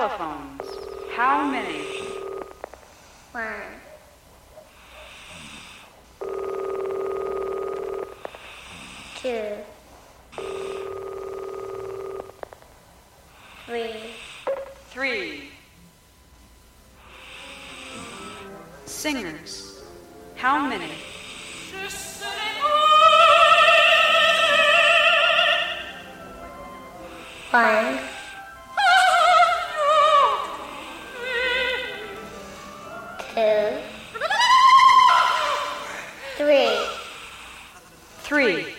telephones. How many? 1, 2, 3, 3. Singers. How many? 1, 2, 3. 3.